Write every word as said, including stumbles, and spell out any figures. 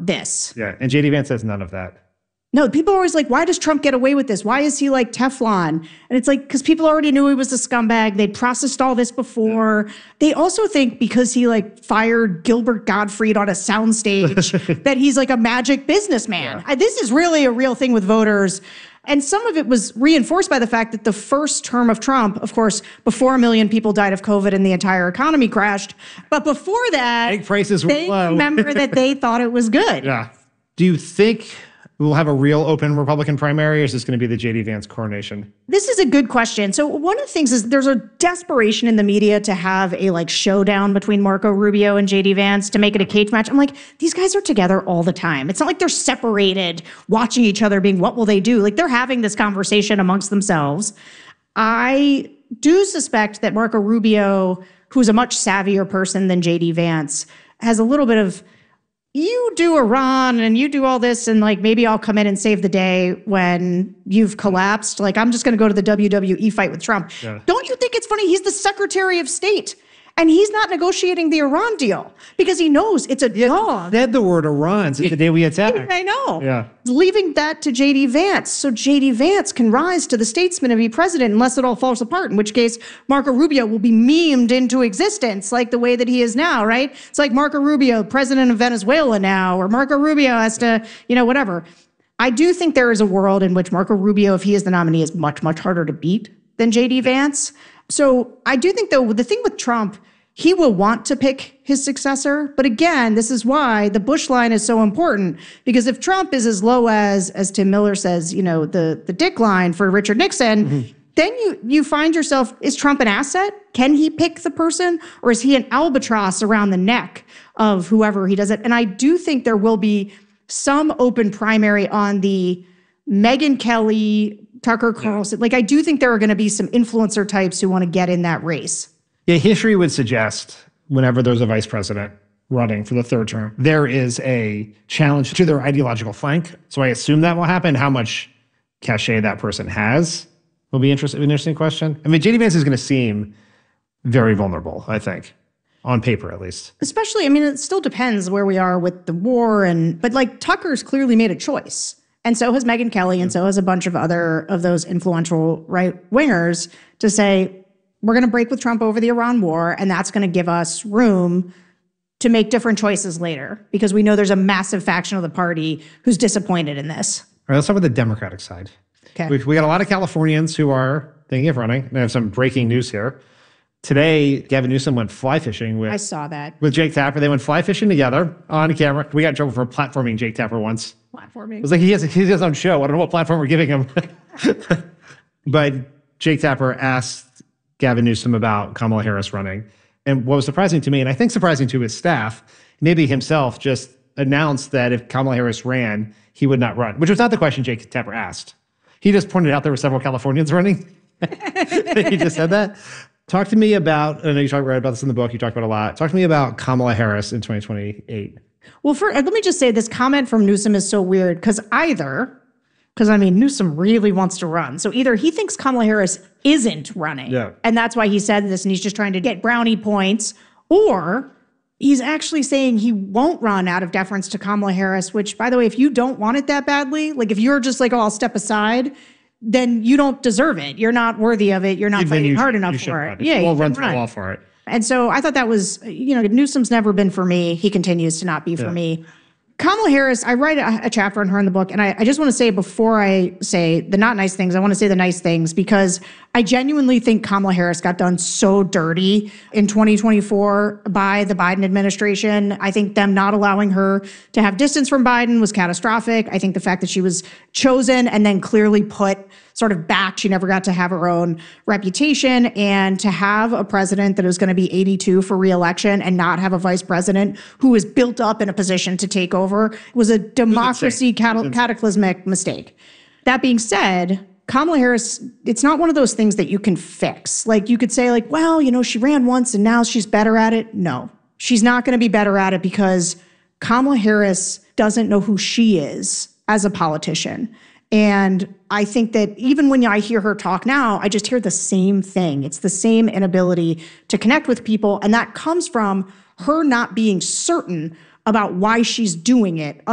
this. Yeah, and J D Vance says none of that. No, people are always like, why does Trump get away with this? Why is he like Teflon? And it's like, because people already knew he was a scumbag. They'd processed all this before. They also think because he like fired Gilbert Gottfried on a soundstage that he's like a magic businessman. Yeah. I, this is really a real thing with voters. And some of it was reinforced by the fact that the first term of Trump, of course, before a million people died of COVID and the entire economy crashed. But before that, egg prices were they low. remember that they thought it was good. Yeah. Do you think we'll have a real open Republican primary, or is this going to be the J D Vance coronation? This is a good question. So one of the things is there's a desperation in the media to have a like showdown between Marco Rubio and J D Vance to make it a cage match. I'm like, these guys are together all the time. It's not like they're separated, watching each other being, what will they do? Like they're having this conversation amongst themselves. I do suspect that Marco Rubio, who's a much savvier person than J D Vance, has a little bit of, you do Iran and you do all this and like maybe I'll come in and save the day when you've collapsed. Like I'm just going to go to the W W E fight with Trump. Yeah. Don't you think it's funny? He's the Secretary of State and he's not negotiating the Iran deal because he knows it's a yeah, dog. Said the word Iran since the day we attacked. I know. Yeah. Leaving that to J D Vance so J D Vance can rise to the statesman and be president unless it all falls apart, in which case Marco Rubio will be memed into existence like the way that he is now, right? It's like Marco Rubio, president of Venezuela now, or Marco Rubio has to, you know, whatever. I do think there is a world in which Marco Rubio, if he is the nominee, is much, much harder to beat than J D Vance. So I do think, though, the thing with Trump, he will want to pick his successor. But again, this is why the Bush line is so important. Because if Trump is as low as, as Tim Miller says, you know, the, the Dick line for Richard Nixon, mm-hmm. then you, you find yourself, is Trump an asset? Can he pick the person? Or is he an albatross around the neck of whoever he does it? And I do think there will be some open primary on the Megyn Kelly, Tucker Carlson. Yeah. Like, I do think there are going to be some influencer types who want to get in that race. Yeah, history would suggest whenever there's a vice president running for the third term, there is a challenge to their ideological flank. So I assume that will happen. How much cachet that person has will be interesting, an interesting question. I mean, J D Vance is going to seem very vulnerable, I think, on paper at least. Especially, I mean, it still depends where we are with the war. and But like Tucker's clearly made a choice. And so has Megyn Kelly, and so has a bunch of other of those influential right-wingers to say, we're going to break with Trump over the Iran war, and that's going to give us room to make different choices later, because we know there's a massive faction of the party who's disappointed in this. All right, let's talk about the Democratic side. Okay. We, we got a lot of Californians who are thinking of running. And I have some breaking news here. Today, Gavin Newsom went fly fishing with, I saw that. with Jake Tapper. They went fly fishing together on camera. We got in trouble for platforming Jake Tapper once. Platforming? It was like he has, he has his own show. I don't know what platform we're giving him. But Jake Tapper asked Gavin Newsom about Kamala Harris running. And what was surprising to me, and I think surprising to his staff, maybe himself, just announced that if Kamala Harris ran, he would not run, which was not the question Jake Tapper asked. He just pointed out there were several Californians running. He just said that. Talk to me about, I know you talked about this in the book, you talked about it a lot. Talk to me about Kamala Harris in twenty twenty-eight. Well, for, let me just say this comment from Newsom is so weird because either, because I mean, Newsom really wants to run. So either he thinks Kamala Harris isn't running, yeah. and that's why he said this and he's just trying to get brownie points, or he's actually saying he won't run out of deference to Kamala Harris, which, by the way, if you don't want it that badly, like if you're just like, oh, I'll step aside, then you don't deserve it. You're not worthy of it. You're not fighting you, hard enough for it. Yeah, you we'll run through the wall for it. And so I thought that was, you know, Newsom's never been for me. He continues to not be for yeah. me. Kamala Harris, I write a, a chapter on her in the book, and I, I just want to say before I say the not nice things, I want to say the nice things, because I genuinely think Kamala Harris got done so dirty in twenty twenty-four by the Biden administration. I think them not allowing her to have distance from Biden was catastrophic. I think the fact that she was chosen and then clearly put sort of back, she never got to have her own reputation, and to have a president that is going to be eighty-two for re-election and not have a vice president who is built up in a position to take over was a democracy cat- cataclysmic mistake. That being said, Kamala Harris, it's not one of those things that you can fix. Like you could say like, well, you know, she ran once and now she's better at it. No, she's not going to be better at it because Kamala Harris doesn't know who she is as a politician. And I think that even when I hear her talk now, I just hear the same thing. It's the same inability to connect with people. And that comes from her not being certain about why she's doing it.